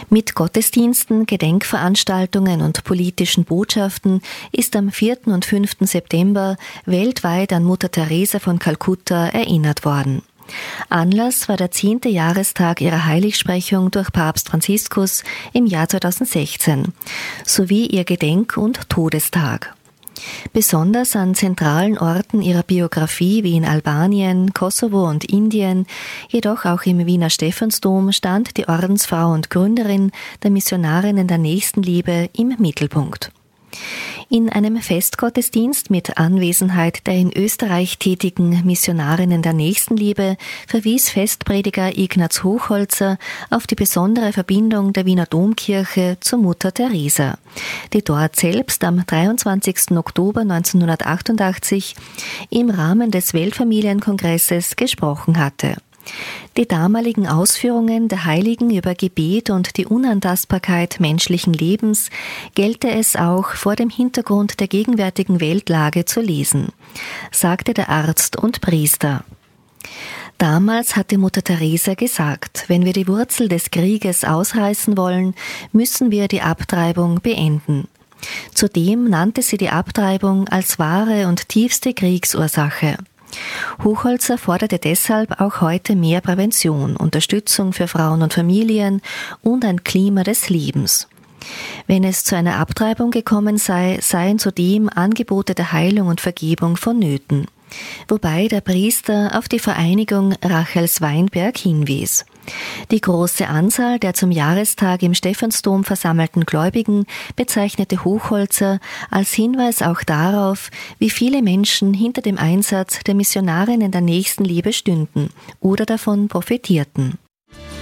Mit Gottesdiensten, Gedenkveranstaltungen und politischen Botschaften ist am 4. und 5. September weltweit an Mutter Teresa von Kalkutta erinnert worden. Anlass war der 10. Jahrestag ihrer Heiligsprechung durch Papst Franziskus im Jahr 2016 sowie ihr Gedenk- und Todestag. Besonders an zentralen Orten ihrer Biografie wie in Albanien, Kosovo und Indien, jedoch auch im Wiener Stephansdom stand die Ordensfrau und Gründerin der Missionarinnen der Nächstenliebe im Mittelpunkt. In einem Festgottesdienst mit Anwesenheit der in Österreich tätigen Missionarinnen der Nächstenliebe verwies Festprediger Ignaz Hochholzer auf die besondere Verbindung der Wiener Domkirche zur Mutter Teresa, die dort selbst am 23. Oktober 1988 im Rahmen des Weltfamilienkongresses gesprochen hatte. Die damaligen Ausführungen der Heiligen über Gebet und die Unantastbarkeit menschlichen Lebens gelte es auch vor dem Hintergrund der gegenwärtigen Weltlage zu lesen, sagte der Arzt und Priester. Damals hatte Mutter Teresa gesagt, wenn wir die Wurzel des Krieges ausreißen wollen, müssen wir die Abtreibung beenden. Zudem nannte sie die Abtreibung als wahre und tiefste Kriegsursache. Hochholzer forderte deshalb auch heute mehr Prävention, Unterstützung für Frauen und Familien und ein Klima des Liebens. Wenn es zu einer Abtreibung gekommen sei, seien zudem Angebote der Heilung und Vergebung vonnöten, wobei der Priester auf die Vereinigung Rachels Weinberg hinwies. Die große Anzahl der zum Jahrestag im Stephansdom versammelten Gläubigen bezeichnete Hochholzer als Hinweis auch darauf, wie viele Menschen hinter dem Einsatz der Missionarinnen der Nächstenliebe stünden oder davon profitierten.